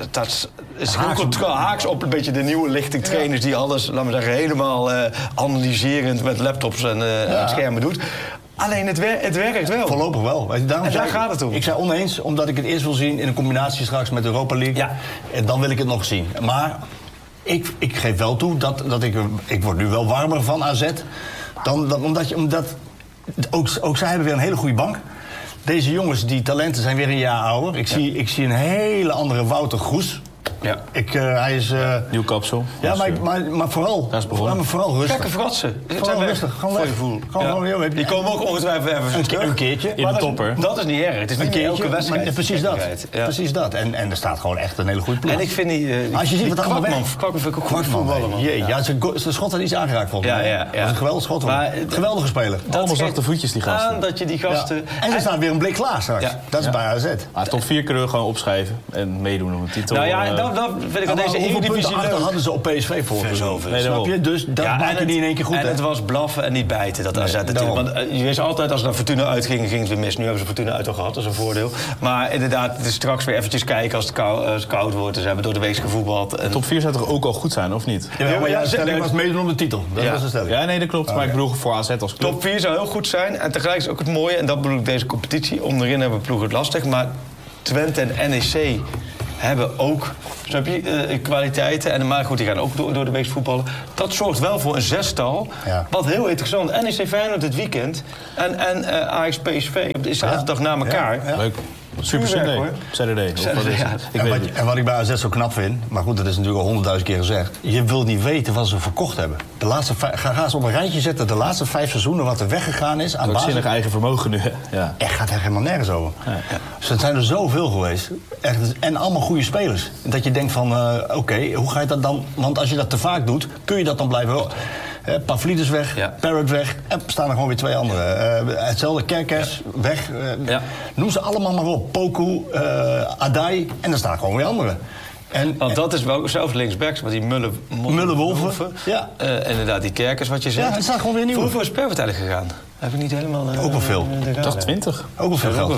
staat haaks op een beetje de nieuwe lichting trainers... die alles, laten we zeggen, helemaal analyserend met laptops en schermen doet. Alleen het werkt wel. Voorlopig wel. En daar gaat het om. Ik zei oneens, omdat ik het eerst wil zien in een combinatie straks met de Europa League. Ja. En dan wil ik het nog zien. Maar ik geef wel toe dat ik word nu wel warmer van AZ. Omdat ook zij hebben weer een hele goede bank. Deze jongens, die talenten, zijn weer een jaar ouder. Ik zie een hele andere Wouter Goes. Hij is... Nieuw kapsel. Ja, maar vooral rustig. Gekke fratsen. Vooral rustig. Gewoon weg. Die komen ook ongetwijfeld even een keertje. In de topper. Dat is niet erg. Het is niet elke wedstrijd. Precies dat. En er staat gewoon echt een hele goede ploeg. En ik vind die... Als je ziet wat er allemaal weg... Kwakman vind ik ook goed voetballen, man. Ja, zijn schot had iets aangeraakt volgens mij. Ja. Dat is een geweldig schot. Geweldige speler. Allemaal zachte voetjes, die gasten. Aan dat je die gasten... En er staat weer een blik klaar straks. Dat is bij AZ. Top 4 kunnen we gewoon opschrijven en meedoen om een titel. Nou ja, en dat vind ik aan deze Eredivisie leuk. Hadden ze op PSV voor zoveel. Snap je? Dus dat maken die in één keer goed. En het was blaffen en niet bijten, dat AZ natuurlijk. Want je wist altijd, als er naar Fortuna uitging, ging het weer mis. Nu hebben ze Fortuna uit al gehad, dat is een voordeel. Maar inderdaad, het is straks weer eventjes kijken als het koud wordt. Dus ze hebben door de week gevoetbald. En... Top 4 zou toch ook al goed zijn, of niet? Ja, maar de stelling was meedoen om de titel. Dat was de stelling. Ja, nee, dat klopt. Maar ik bedoel voor AZ als club. Top 4 zou heel goed zijn. En tegelijk is ook het mooie, en dat bedoel ik deze competitie. Onderin hebben ploegen het lastig. Maar Twente en NEC hebben ook, snap je, kwaliteiten. Maar goed, die gaan ook door de week voetballen. Dat zorgt wel voor een zestal. Ja. Wat heel interessant. NEC Feyenoord dit weekend. En Ajax PSV op de zaterdag na elkaar. Ja. Leuk. Super Saturday. En wat ik bij AZ zo knap vind, maar goed, dat is natuurlijk al 100.000 keer gezegd. Je wil niet weten wat ze verkocht hebben. Ga ze op een rijtje zetten, de laatste 5 seizoenen wat er weggegaan is. Aan basis eigen vermogen nu. Ja. Echt gaat er helemaal nergens over. Ja. Dus het zijn er zoveel geweest. Echt, en allemaal goede spelers. Dat je denkt van, oké, hoe ga je dat dan? Want als je dat te vaak doet, kun je dat dan blijven. Pavlidis weg, Parrot weg. En staan er gewoon weer 2 anderen. Hetzelfde, Kerkers weg. Noem ze allemaal maar op. Poku, Adai. En er staan gewoon weer anderen. Want dat is wel zelfs linksbacks, maar die Mullenwolven. Ja. Inderdaad, die Kerkers, wat je zegt. Ja, het staat gewoon weer nieuw. Hoeveel is Pervert eigenlijk gegaan? Heb ik niet helemaal... ook wel veel. Ik dacht 20. Ook wel veel geld.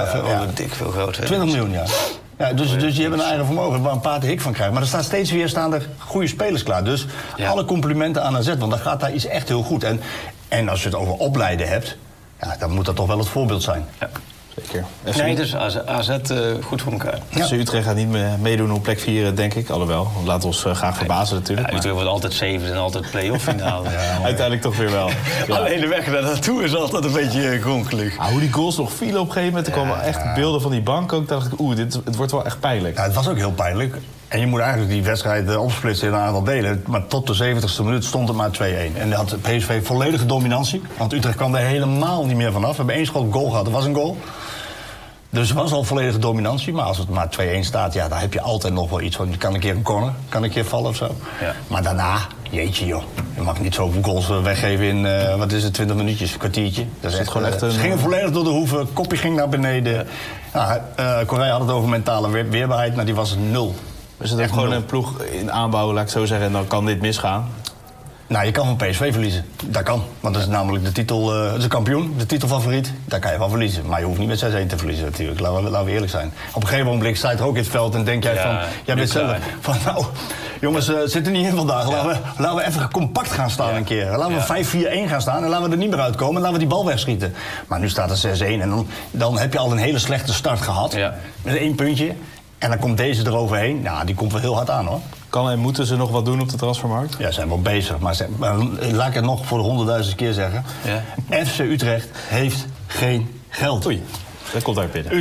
Dik veel geld. 20 miljoen, ja. Ja, dus die hebben een eigen vermogen waar een paar de hik van krijgen. Maar er staan er goede spelers klaar. Dus alle complimenten aan AZ, want dan gaat daar iets echt heel goed. En als je het over opleiden hebt, dan moet dat toch wel het voorbeeld zijn. Ja. Zeker. Nee, dus AZ goed voor elkaar. FC Utrecht gaat niet meer meedoen op plek 4, denk ik. Alhoewel, laten we ons graag verbazen natuurlijk. Utrecht wordt altijd 7 en altijd play-off finale. Uiteindelijk toch weer wel. Alleen de weg daar naartoe is altijd een beetje gronkelig. Hoe die goals nog vielen op een gegeven moment. Er kwamen echt beelden van die bank ook. Dacht ik, het wordt wel echt pijnlijk. Ja, het was ook heel pijnlijk. En je moet eigenlijk die wedstrijd opsplitsen in een aantal delen. Maar tot de 70ste minuut stond het maar 2-1. En dan had PSV volledige dominantie. Want Utrecht kwam er helemaal niet meer vanaf. We hebben 1 schot goal gehad, dat was een goal. Dus het was al volledige dominantie. Maar als het maar 2-1 staat, dan heb je altijd nog wel iets van... Je kan een keer een corner, kan een keer vallen of zo. Ja. Maar daarna, jeetje joh. Je mag niet zoveel goals weggeven in, 20 minuutjes, een kwartiertje. Dat is echt gewoon echt. Ze gingen volledig door de hoeven, kopje ging naar beneden. Correa had het over mentale weerbaarheid, maar die was 0. Is het ook gewoon een ploeg in aanbouw, laat ik zo zeggen, en dan kan dit misgaan? Nou, je kan van PSV verliezen. Dat kan. Want dat is namelijk de titel, het is een kampioen, de titelfavoriet. Daar kan je van verliezen. Maar je hoeft niet met 6-1 te verliezen natuurlijk. Laten we eerlijk zijn. Op een gegeven moment sta je er ook in het veld en denk jij van... Jij bent zelf van, nou, jongens, zit er niet in vandaag. Laten we even compact gaan staan een keer. Laten we 5-4-1 gaan staan en laten we er niet meer uitkomen. En laten we die bal wegschieten. Maar nu staat er 6-1 en dan heb je al een hele slechte start gehad. Ja. Met 1 puntje. En dan komt deze eroverheen. Nou, die komt wel heel hard aan hoor. Kan en moeten ze nog wat doen op de transfermarkt? Ja, ze zijn wel bezig. Maar laat ik het nog voor de 100.000ste keer zeggen. Ja. FC Utrecht heeft geen geld. Oei, dat komt daar binnen.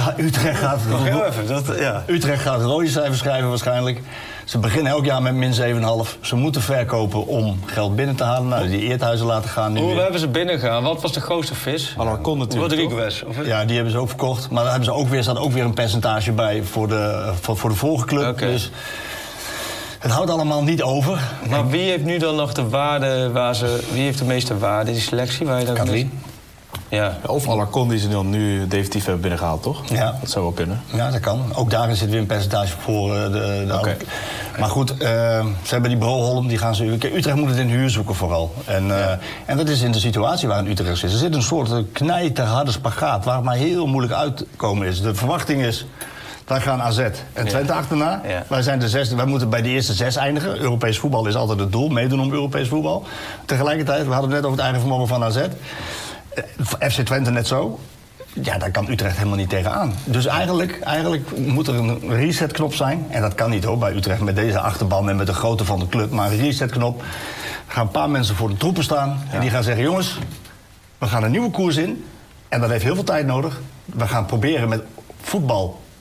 Utrecht gaat rode cijfers schrijven waarschijnlijk. Ze beginnen elk jaar met -7,5. Ze moeten verkopen om geld binnen te halen. Nou, die Eerthuizen laten gaan. Hoe hebben ze binnengegaan? Wat was de grootste vis? Alarcon natuurlijk. Rodriguez. Ja, die hebben ze ook verkocht. Maar daar hebben ze ook weer, staat ook weer een percentage bij voor de vorige club. Okay. Dus het houdt allemaal niet over. Maar wie heeft nu dan nog de waarde wie heeft de meeste waarde, die selectie? Kathleen. Ja. Of Alarcon die ze dan nu definitief hebben binnengehaald, toch? Ja. Dat zou wel kunnen. Ja, dat kan. Ook daarin zit weer een percentage voor Okay. Maar goed, ze hebben die Broholm, die gaan ze... Utrecht moet het in huur zoeken vooral. En dat is in de situatie waarin Utrecht zit. Er zit een soort knijterharde spagaat waar het maar heel moeilijk uitkomen is. De verwachting is... Wij gaan AZ en Twente achterna. Ja. Wij zijn de 6e. Wij moeten bij de eerste 6 eindigen. Europees voetbal is altijd het doel. Meedoen om Europees voetbal. Tegelijkertijd, we hadden het net over het eigen vermogen van AZ. FC Twente net zo. Ja, daar kan Utrecht helemaal niet tegenaan. Dus eigenlijk moet er een resetknop zijn. En dat kan niet hoor, bij Utrecht met deze achterban en met de grootte van de club. Maar een resetknop. Er gaan een paar mensen voor de troepen staan. Ja. En die gaan zeggen, jongens, we gaan een nieuwe koers in. En dat heeft heel veel tijd nodig. We gaan proberen met voetbal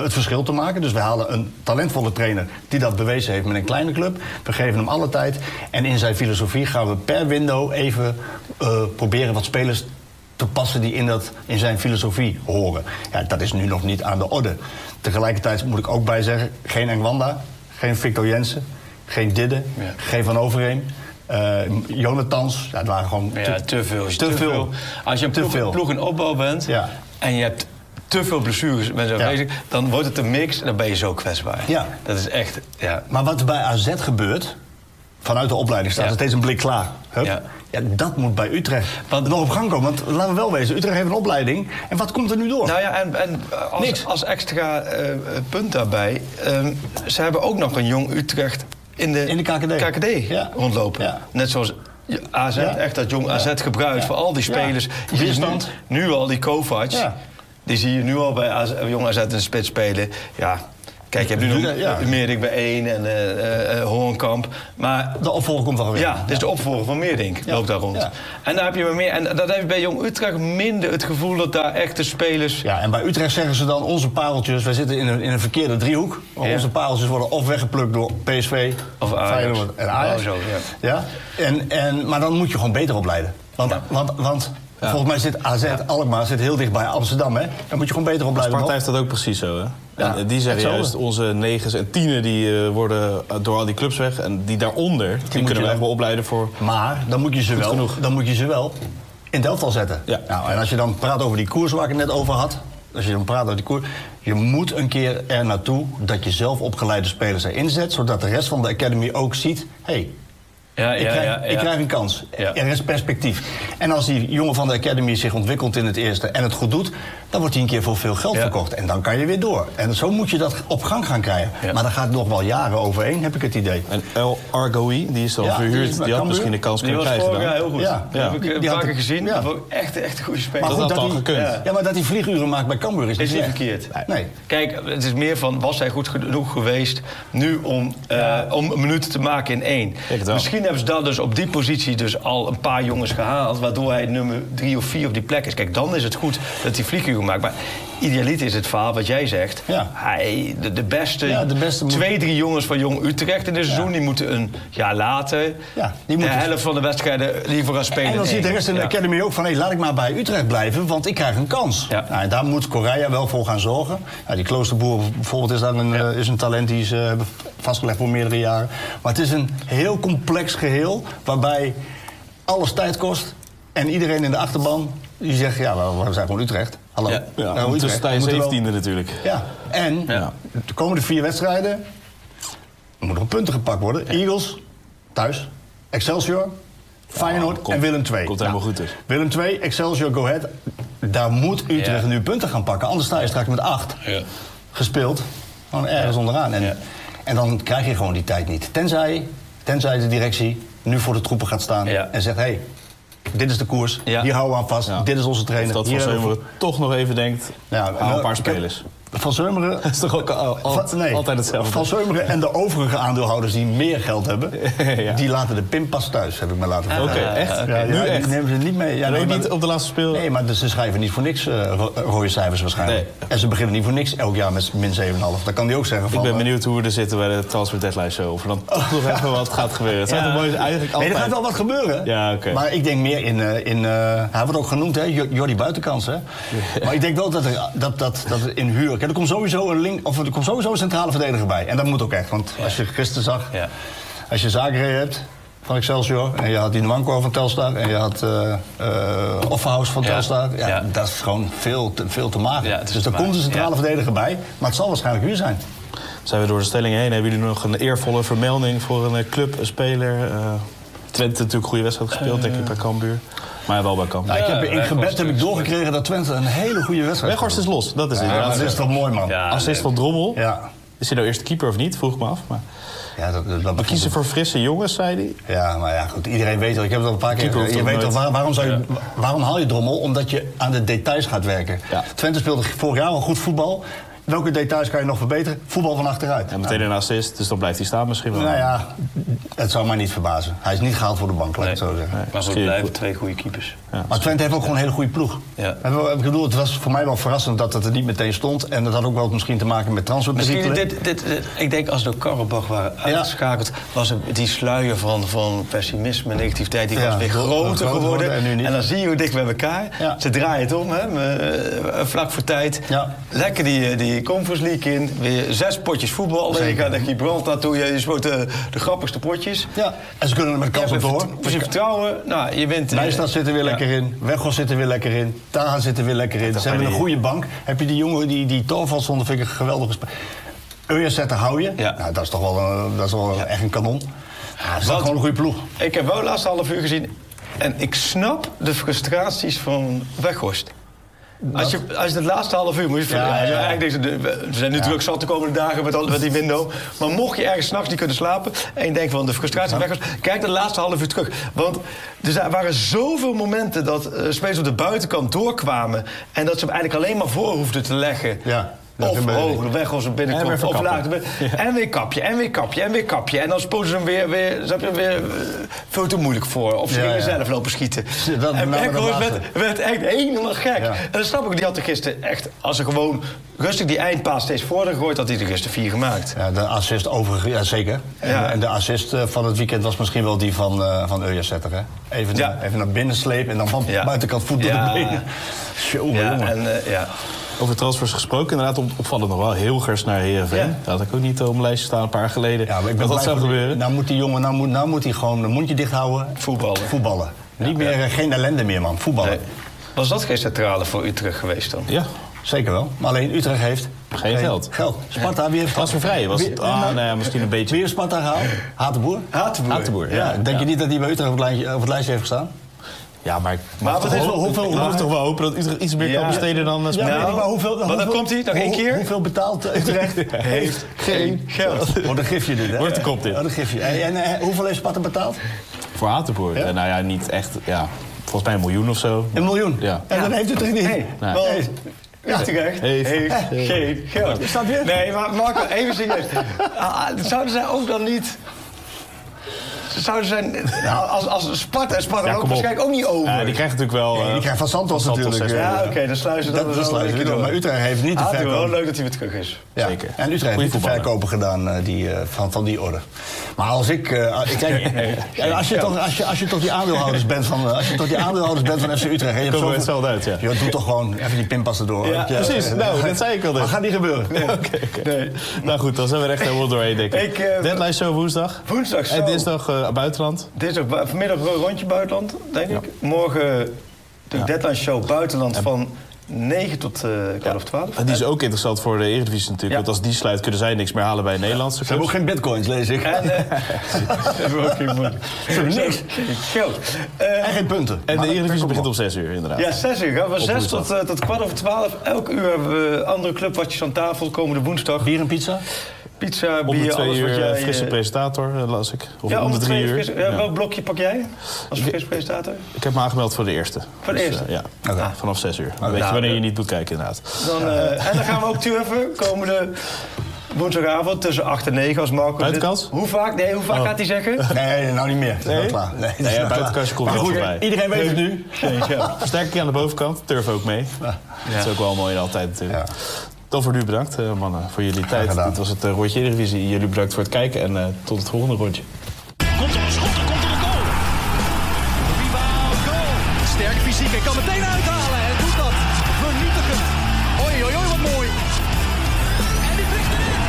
het verschil te maken. Dus we halen een talentvolle trainer die dat bewezen heeft met een kleine club. We geven hem alle tijd. En in zijn filosofie gaan we per window even proberen wat spelers te passen die in zijn filosofie horen. Ja, dat is nu nog niet aan de orde. Tegelijkertijd moet ik ook bij zeggen, geen Engwanda, geen Victor Jensen, geen Didde, geen Van Overheem. Jonathans, dat waren gewoon te veel. Als je een ploeg in opbouw bent en je hebt te veel blessures met bezig, dan wordt het een mix en dan ben je zo kwetsbaar. Ja. Dat is echt. Ja. Maar wat er bij AZ gebeurt, vanuit de opleiding staat er steeds een blik klaar. Ja, dat moet bij Utrecht nog op gang komen. Want laten we wel wezen, Utrecht heeft een opleiding. En wat komt er nu door? Nou ja, en als extra punt daarbij, ze hebben ook nog een jong Utrecht in de KKD rondlopen. Ja. Net zoals AZ, echt dat jong AZ gebruikt voor al die spelers. Weerstand. Nu al die Kovac, die zie je nu al bij jong AZ in de spits spelen. Ja. Kijk, je hebt nu nog Meerdink bij 1 en Hoornkamp. Maar de opvolger komt wel weer. Ja, dus de opvolger van Meerdink loopt daar rond. Ja. En daar heb je meer. En dat heb je bij Jong Utrecht minder het gevoel dat daar echte spelers. Ja, en bij Utrecht zeggen ze dan onze pareltjes. Wij zitten in een verkeerde driehoek. Onze pareltjes worden of weggeplukt door PSV of Feyenoord en Ajax. Maar dan moet je gewoon beter opleiden. Want volgens mij zit AZ, Alkmaar zit heel dicht bij Amsterdam, hè? Daar moet je gewoon beter opleiden. Sparta heeft dat ook precies zo, hè? Ja, en die zeggen juist, onze 9's en 10'en die worden door al die clubs weg. En die daaronder, die kunnen we echt wel opleiden voor. Maar dan moet je ze wel in het elftal zetten. Ja. Nou, en als je dan praat over die koers waar ik het net over had. Je moet een keer er naartoe dat je zelf opgeleide spelers erin zet. Zodat de rest van de academy ook ziet, ik krijg een kans. Ja. Er is perspectief. En als die jongen van de academy zich ontwikkelt in het eerste en het goed doet, dan wordt hij een keer voor veel geld verkocht. En dan kan je weer door. En zo moet je dat op gang gaan krijgen. Ja. Maar daar gaat nog wel jaren overheen, heb ik het idee. En El Argoui, die is dan verhuurd, die had misschien een kans kunnen krijgen. Die was vorig jaar heel goed. Ja. Dat heb ik een paar keer gezien. Ja. Echt een goede speler. Maar goed, dat had al gekund. Ja, maar dat hij vlieguren maakt bij Cambuur is niet verkeerd. Nee. Kijk, het is meer van, was hij goed genoeg geweest nu om minuten te maken in 1. Misschien hebben ze dat dus op die positie dus al een paar jongens gehaald, waardoor hij nummer 3 of 4 op die plek is. Kijk, dan is het goed dat hij vlieguren maakt. Maar idealiter is het verhaal wat jij zegt. Ja. De beste 2-3 jongens van Jong Utrecht in dit seizoen, die moeten een jaar later de helft van de wedstrijden liever gaan spelen. En dan ziet de rest in de academy ook van, laat ik maar bij Utrecht blijven, want ik krijg een kans. Ja. Nou, en daar moet Correa wel voor gaan zorgen. Die Kloosterboer bijvoorbeeld is een talent die ze hebben vastgelegd voor meerdere jaren. Maar het is een heel complex geheel waarbij alles tijd kost en iedereen in de achterban die zegt, we zijn gewoon Utrecht. Hallo. Tussen sta je 17e natuurlijk. Ja, en de komende 4 wedstrijden er moeten nog punten gepakt worden. Eagles, thuis. Excelsior, Feyenoord en Willem II. Komt helemaal goed dus. Willem II, Excelsior, Go Ahead. Daar moet Utrecht nu punten gaan pakken. Anders sta je straks met 8 gespeeld. Gewoon ergens onderaan. En dan krijg je gewoon die tijd niet. Tenzij de directie nu voor de troepen gaat staan en zegt, dit is de koers, hier houden we aan vast, dit is onze trainer. Of dat Van Zeumeren toch nog even denkt, hou een paar spelers. Van Zeumeren... Dat is toch ook altijd hetzelfde? Van Zeumeren en de overige aandeelhouders die meer geld hebben, die laten de pinpas thuis, heb ik me laten vertellen. Oké, echt? Nu echt? Die nemen ze niet mee. Niet op de laatste speel? Nee, maar ze schrijven niet voor niks rode cijfers waarschijnlijk. Nee. En ze beginnen niet voor niks elk jaar met min 7,5. Dat kan die ook zeggen. Ik ben benieuwd hoe we er zitten bij de Transfer Deadline Show. Of er dan toch nog even wat gaat gebeuren. Het zijn toch mooi eigenlijk altijd... Nee, er gaat wel wat gebeuren. Ja, oké. Maar ik denk meer in hij wordt ook genoemd, hè, Jordi Buitenkans. Hè. Maar ik denk wel dat er in huur... Kijk, er komt sowieso een centrale verdediger bij. En dat moet ook echt. Want als je gisteren zag, als je Zagreb hebt van Excelsior, en je had die Nwanko van Telstar, en je had Offerhaus van Telstar, dat is gewoon veel te mager. Dus er komt een centrale verdediger bij, maar het zal waarschijnlijk huur zijn. Zijn we door de stelling heen? Hebben jullie nog een eervolle vermelding voor een club, een speler? Twente natuurlijk een goede wedstrijd gespeeld, denk ik, bij Cambuur. Maar wel bij Cambuur. In gebed heb ik doorgekregen dat Twente een hele goede wedstrijd. Weghorst is los, dat is het. Dat is toch mooi, man. Assist van Drommel. Ja. Is hij nou eerst de keeper of niet? Vroeg ik me af. Maar... we kiezen voor frisse jongens, zei hij. Ja, maar goed, iedereen weet het. Ik heb het al een paar keer. Je weet toch, waarom haal je Drommel? Omdat je aan de details gaat werken. Ja. Twente speelde vorig jaar al goed voetbal. welke details kan je nog verbeteren? Voetbal van achteruit. En meteen een assist, dus dan blijft hij staan misschien wel. Nou ja, het zou mij niet verbazen. Hij is niet gehaald voor de bank, laat ik het zo zeggen. Nee, maar we blijven 2 goede keepers. Ja. Maar Twente heeft ook gewoon een hele goede ploeg. Ja. Ik bedoel, het was voor mij wel verrassend dat het er niet meteen stond. En dat had ook wel misschien te maken met transferperikelen. Ik denk als de Karabach waren uitgeschakeld, was het die sluier van pessimisme en negativiteit, die was weer groter geworden. En dan zie je hoe dicht bij elkaar. Ja. Ze draaien het om, hè, vlak voor tijd. Ja. Lekker die Conference League in. Weer 6 potjes voetbal. Je gaat naar Gibraltar toe, je speelt de grappigste potjes. Ja. En ze kunnen er met kans op door. Precies vertrouwen. Nou, je wint. Wijstad zit er weer lekker in. Weghorst zit er weer lekker in. Taha zit er weer lekker in. Ze hebben een goede bank. Heb je die jongen die Torvalds stond, vind ik een geweldige speler. Urjazetter hou je. Ja. Nou, dat is toch wel, echt een kanon. Ja, dat is gewoon een goede ploeg. Ik heb wel de laatste half uur gezien. En ik snap de frustraties van Weghorst. Als je het laatste half uur moet je... We zijn nu druk zat de komende dagen met die window. Maar mocht je ergens 's nachts niet kunnen slapen... en je denkt van de frustratie weg was... kijk de laatste half uur terug. Want er waren zoveel momenten dat spelers op de buitenkant doorkwamen... en dat ze hem eigenlijk alleen maar voor hoefden te leggen... Ja. Of hoog de weg als een binnenkomt, of laag. En weer kapje, en weer kapje, en weer kapje. En dan spoelen ze hem weer veel te moeilijk voor. Of ze gingen zelf lopen schieten. En Weghorst werd echt helemaal gek. Ja. En dan snap ik, die had er gisteren echt... als ze gewoon rustig die eindpaas steeds voorder gegooid... had hij er gisteren 4 gemaakt. Ja, de assist overigens, ja zeker. En de assist van het weekend was misschien wel die van Urjazetter, hè? Even naar binnen slepen en dan van buitenkant voet door de benen. Jongen. Over transfers gesproken, inderdaad opvallend nog wel. Hilgers naar Heerenveen. Ja. Dat had ik ook niet op mijn lijstje staan een paar jaar geleden. Ja, maar dat zou gebeuren. Nou moet die jongen nou moet hij gewoon een mondje dicht houden. Voetballen. Ja, niet meer, geen ellende meer, man. Voetballen. Nee. Was dat geen centrale voor Utrecht geweest dan? Ja, zeker wel. Maar alleen Utrecht heeft... Geen geld. Sparta, wie heeft... Transfervrij was het? Misschien een beetje... Wie heeft Sparta gehaald? Hatenboer. Ja. Denk je niet dat hij bij Utrecht op het lijstje heeft gestaan? Ja, maar het is wel hoeveel... We moeten toch wel hopen dat Utrecht iets meer kan besteden dan Sparta. Ja, maar hoeveel... Maar dan komt hij nog 1 keer. Hoeveel betaalt Utrecht? Heeft geen geld. Wordt een gifje dit, hè? Wordt de kop dit. Een gifje. En hoeveel heeft Sparta betaald? Voor Hatenboer? Ja? Nou ja, niet echt... Ja, volgens mij 1 miljoen of zo. 1 miljoen? Ja. En dan heeft Utrecht niet. Utrecht heeft geen geld. Staat weer? Nee, maar Marco, even serieus. Zouden zij ook dan niet... Zouden zijn, als Sparta loopt waarschijnlijk ook niet over. Ja, die krijgt natuurlijk wel... die krijgt van Santos natuurlijk. Ja, oké, dan sluizen ze door. Maar Utrecht heeft niet de verkoop. Het is wel leuk dat hij weer terug is. Ja. Zeker. En Utrecht heeft niet de verkopen gedaan van die orde. Maar als je toch die aandeelhouders bent van FC Utrecht... Komen we hetzelfde uit, ja. Je doet toch gewoon even die pinpas erdoor. Ja, precies. Nou, dat zei ik al. Maar gaat niet gebeuren. Nee. Nou goed, dan zijn we er echt helemaal doorheen, denk ik. Deadline show woensdag. En dinsdag buitenland. Dinsdag vanmiddag een rondje buitenland, denk ik. Morgen de deadline show buitenland van 9 tot 12. En die is ook interessant voor de Eredivisie natuurlijk. Want als die sluit kunnen zij niks meer halen bij Nederlandse clubs. Ze hebben ook geen bitcoins, lees ik. Ze hebben ook geen niks. Geld. En geen punten. En de Eredivisie begint om 6 uur inderdaad. Ja, 6 uur. Gaan we 6 tot 12:15. Elk uur hebben we andere clubwatjes aan tafel. Komende woensdag. Bier en pizza? Pizza, om de bier, 2 uur frisse presentator, las ik. Of om de 3 uur. Welk blokje pak jij als frisse presentator? Ik heb me aangemeld voor de eerste. Voor de eerste? Ja, vanaf 6 uur. Dan weet je wanneer je niet moet kijken inderdaad. En dan gaan we ook turven komende woensdagavond tussen 8 en 9 als Marco. Buitenkans? Hoe vaak gaat hij zeggen? Nee, nou niet meer. Dat is wel klaar. Nee, buitenkantje komt er voorbij. Iedereen weet het nu. Versterking aan de bovenkant, turf ook mee. Dat is ook wel mooi altijd natuurlijk. Dan voor nu bedankt, mannen, voor jullie tijd. Dit was het rondje Eredivisie. Jullie bedankt voor het kijken en tot het volgende rondje. Komt er een schot, er komt er een goal. Rebound, goal. Sterk fysiek, hij kan meteen uithalen. En doet dat. Vernietigend. Oei, oei, oei, wat mooi. En die vliegt erin.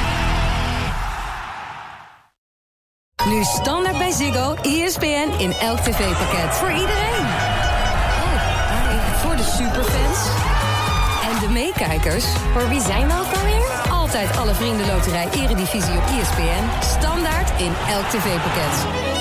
Nu standaard bij Ziggo, ESPN in elk tv-pakket. Voor iedereen. Voor de superfans. En de meekijkers, voor wie zijn we ook alweer? Altijd alle vrienden loterij Eredivisie op ESPN. Standaard in elk tv-pakket.